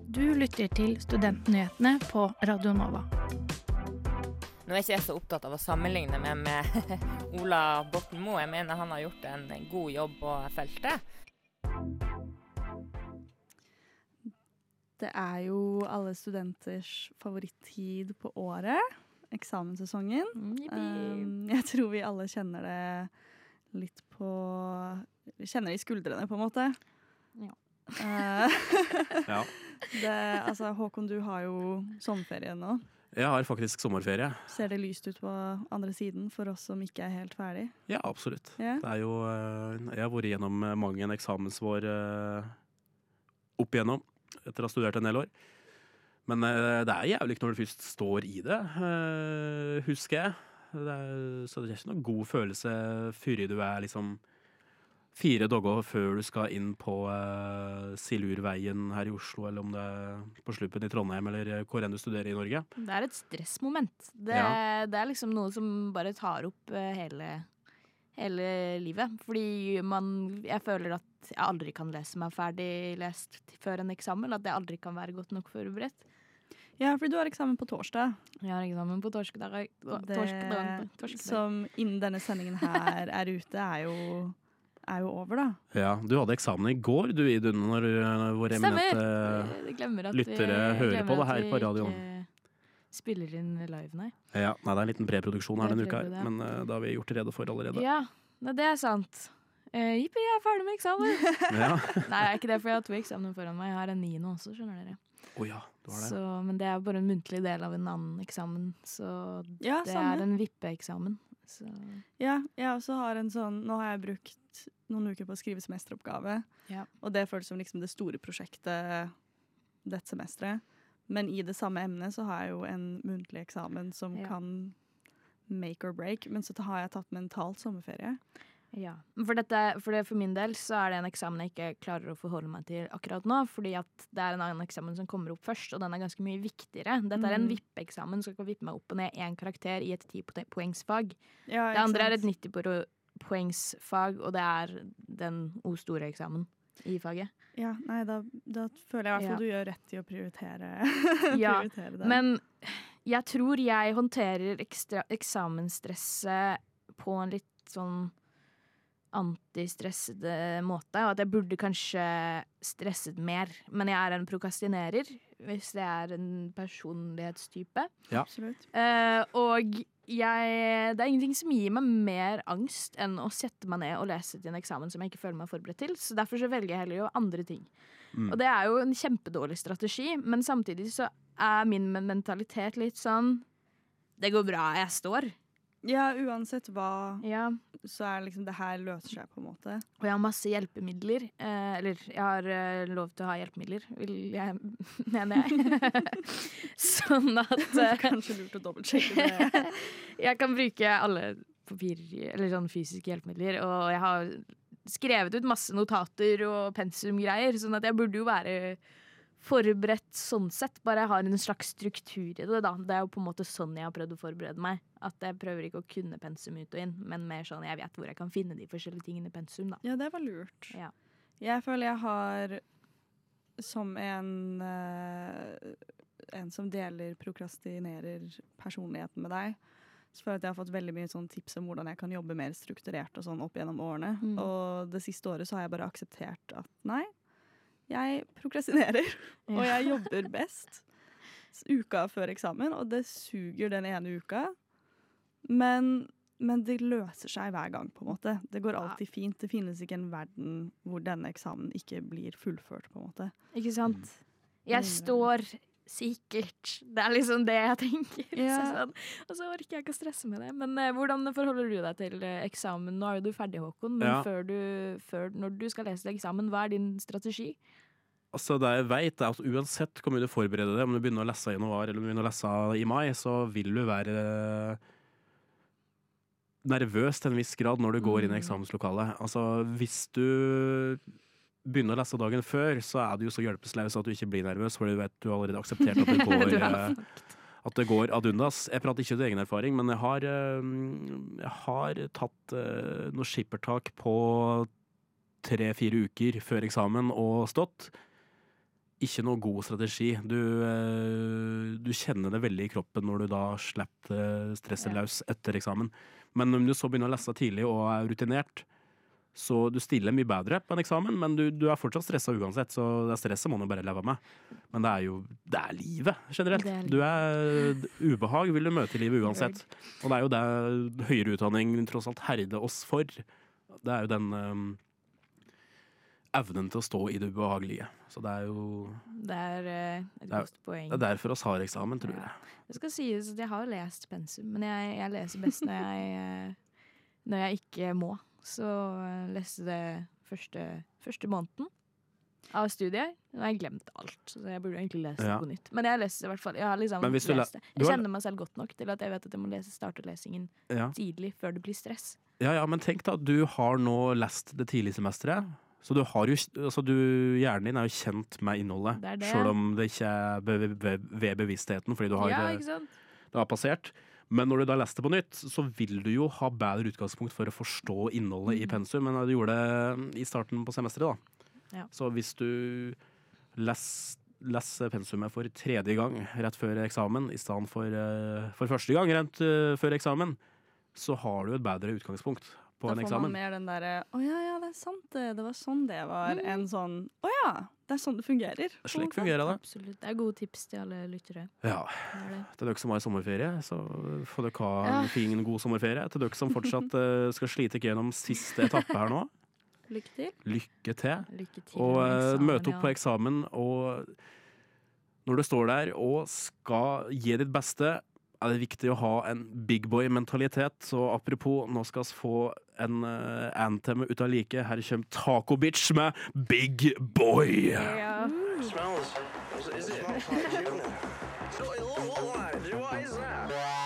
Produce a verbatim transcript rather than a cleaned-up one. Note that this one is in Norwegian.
Du lytter til Studentnyhetene på Radio Nova. Nå er ikke jeg så opptatt av å sammenligne meg med Ola Borten Moe. Jeg mener han har gjort en god jobb på feltet. Det er jo alle studenters favorittid på året, eksamenssesongen. Um, jeg tror vi alle kjenner det litt på, kjenner det i skuldrene på en måte. Ja. Uh, Ja. det, altså, Håkon, du har jo sommerferie nå. Jeg har faktisk sommerferie. Ser det lyst ut på andre siden for oss som ikke er helt ferdig? Ja, absolutt. Ja. Det er jo, eh, jeg har vært gjennom mange en eksamensvår eh, opp igjennom, etter å ha studert en del år. Men eh, det er jævlig når du først står i det, eh, husker jeg. Det er, så det er ikke noen god følelse før du er liksom fire dager før du skal inn på uh, Silurveien her i Oslo, eller om det er på Sluppen i Trondheim, eller hvor enn du studerer i Norge. Det er et stressmoment. Det, Ja. det er liksom noe som bare tar opp eh, hele, hele livet. Fordi man, jeg føler at jeg aldri kan lese meg ferdig lest før en eksamen, at jeg aldri kan være godt nok forberedt. Ja, for du har eksamen på torsdag. Jeg har eksamen på torsdag. Det torsdag, torsdag. som innen denne sendingen her er ute, er jo, er jo over, da. Ja, du hadde eksamen i går, du Idun, når uh, våre Stemmer! eminente Jeg glemmer at lyttere vi, hører glemmer på det at her vi på radioen. ikke Spiller inn live, nei. Ja, nei, det er en liten preproduksjon her Det er denne uka, her, preprod, ja. men uh, da har vi gjort rede for allerede. Ja, nei, det er sant. Uh, Jippi, jeg er ferdig med eksamen! Ja. Nei, jeg er ikke det, for jeg har to eksamener foran meg. Jeg har en niende også, skjønner dere. Å ja, du har det. Så, men det er bare en muntlig del av en annen eksamen, så Ja, det samme. er en vippeeksamen. Så Ja, jeg også har en sånn, nå har jeg brukt noen uker på å skrive semesteroppgave, ja. og det føles som liksom det store prosjektet dette semesteret. Men i det samme emnet så har jeg jo en muntlig eksamen som Ja. kan make or break, men så har jeg tatt mentalt sommerferie. Ja. For, dette, for, det, for min del så er det en eksamen jeg ikke klarer å forholde meg til akkurat nå, fordi at det er en annen eksamen som kommer opp først, og den er ganske mye viktigere. Dette er en Mm. vippeeksamen som skal vippe meg opp og ned én karakter i et ti-poengsfag. Ja, Det andre er et nitti-poengsfag, og det er den O store eksamen i faget. Ja, nei, da, da føler jeg i hvert fall Ja. du gjør rett i å prioritere, Ja, prioritere det. Men jeg tror jeg håndterer ekstra, eksamensstresset på en litt sånn antistressede måte, og at jeg burde kanskje stresset mer. Men jeg er en prokastinerer, hvis det er en personlighetstype. Absolutt. Eh, og jeg, det er ingenting som gir meg mer angst enn å sette meg ned og lese til en eksamen som jeg ikke føler meg forberedt til. Så derfor så velger jeg heller å gjøre andre ting. Mm. Og det er jo en kjempedårlig strategi, men samtidig så er min mentalitet litt sånn det går bra, jeg står. Ja, uansett hva, Ja. så er liksom det her løser seg på en måte. Og jeg har masse hjelpemidler. Eh, eller jeg har eh, lov til å ha hjelpemidler, vil jeg, mener jeg. Sånn at eh, Kanskje lurt å dobbeltsjekke det. jeg kan bruke alle papir, eller sånn fysiske hjelpemidler. Og jeg har skrevet ut masse notater og pensumgreier, sånn at jeg burde jo være forberedt sånn sett. Bare jeg har en slags struktur i det, da. Det er jo på en måte sånn jeg har prøvd å forberede meg. At jeg prøver ikke å kunne pensum ut og inn, men mer sånn jeg vet hvor jeg kan finne de forskjellige tingene i pensum, da. Ja, det var lurt. Ja. Jeg føler jeg har, som en, eh, en som deler prokrastinerer personligheten med deg, så føler jeg at jeg har fått veldig mye sånn tips om hvordan jeg kan jobbe mer strukturert og sånn opp gjennom årene. Mm. Og det siste året så har jeg bare akseptert at nei, jeg prokrastinerer, og jeg jobber best uka før eksamen, og det suger den ene uka. Men, men det løser seg hver gang, på en måte. Det går alltid fint. Det finnes ikke en verden hvor denne eksamen ikke blir fullført, på en måte. Ikke sant? Jeg står sikkert. Det er liksom det jeg tenker. Ja. Så sånn. Og så orker jeg ikke å stresse med det. Men eh, hvordan forholder du deg til eh, eksamen? Nå er jo du ferdig, Håkon, men Ja. før du, før, når du skal lese til eksamen, hva er din strategi? Altså, det jeg vet er at uansett hvor mye du forbereder det, om du begynner å lese i januar eller om du begynner å lese i mai, så vil du være nervøs til en viss grad når du går inn i eksamenslokalet. Altså, hvis du begynner å lese dagen før, så er du jo så hjelpeløs at du ikke blir nervøs, for du vet du har allerede akseptert at det går, eh, at det går ad undas. Jeg prater ikke til egen erfaring, men jeg har, eh, jeg har tatt eh, noe skippertak på tre-fire uker før eksamen og stått. ikke noe god strategi. Du, eh, du kjenner det veldig i kroppen når du da slipper stresset løs etter eksamen. Men om du så begynner å lese tidlig og er rutinert, så du stiller mye bedre på en eksamen, men du, du er fortsatt stresset uansett, så det stresset må du bare leve med. Men det er jo, det er livet generelt. Det er livet. Du er, ubehag vil du møte i livet uansett. Og det er jo det høyere utdanning tross alt herder oss for. Det er jo den um, evnen til å stå i det ubehagelige. Så det er jo Det er eh, et Det er- godt poeng. det er derfor oss har eksamen, tror jeg. Det skal sies at jeg har lest pensum, men jeg, jeg leser best når jeg, eh, når jeg ikke må. Så jeg leste det første, første måneden av studiet. Nå har jeg glemt alt, så jeg burde egentlig lese det Ja. på nytt. Men jeg har lest det i hvert fall. Jeg har liksom Men hvis du le- lest det. du Jeg har- kjenner meg selv godt nok til at jeg vet at jeg må lese, starte lesingen Ja. tidlig før det blir stress. Ja, ja, men tenk da, du har nå lest det tidlige semesteret, så du har jo, altså du, hjernen din er jo kjent med innholdet, Det er det. selv om det ikke er be, be, ved bevisstheten, fordi du har, Ja, eh, ikke sant? det har passert. Men når du da leste på nytt, så vil du jo ha bedre utgangspunkt for å forstå innholdet i Mhm. pensum, men du gjorde det i starten på semesteret da. Ja. Så hvis du les, leser pensumet for tredje gang rett før eksamen, i stedet for, eh, for første gang rett eh, før eksamen, så har du et bedre utgangspunkt på Da en får eksamen. man mer den derre å ja, ja, det er sant det, det var sånn det var, Mm. enn sånn å ja, det er sånn det fungerer. på en Slik måte. fungerer det. Absolutt. Det er gode tips til alle lyttere. Ja, Det er det. til dere som har sommerferie, så får dere ha Ja. en fin, god sommerferie. Til dere som fortsatt eh, skal slite gjennom siste etappe her nå, Lykke til. lykke til. Lykke til. Og med eh, eksamen, møte opp på ja. eksamen, og når du står der og skal gi ditt beste, er det viktig å ha en big boy-mentalitet. Så apropos, nå skal vi få en uh, anthem ut av like. Her kommer Taco Bitch med Big Boy. Ja. Smells. Is, is it? It's not like you. It's not, it look like. What is that?